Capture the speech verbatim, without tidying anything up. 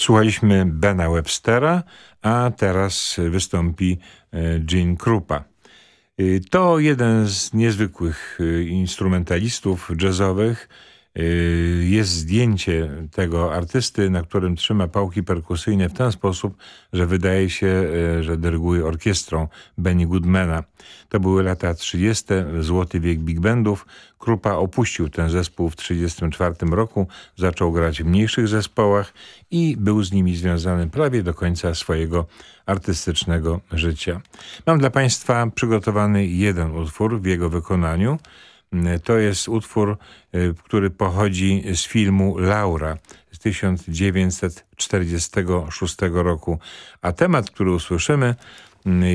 Słuchaliśmy Bena Webstera, a teraz wystąpi Gene Krupa. To jeden z niezwykłych instrumentalistów jazzowych. Jest zdjęcie tego artysty, na którym trzyma pałki perkusyjne w ten sposób, że wydaje się, że dyryguje orkiestrą Benny Goodmana. To były lata trzydzieste, złoty wiek big bandów. Krupa opuścił ten zespół w tysiąc dziewięćset trzydziestym czwartym roku, zaczął grać w mniejszych zespołach i był z nimi związany prawie do końca swojego artystycznego życia. Mam dla Państwa przygotowany jeden utwór w jego wykonaniu. To jest utwór, który pochodzi z filmu Laura z tysiąc dziewięćset czterdziestego szóstego roku, a temat, który usłyszymy,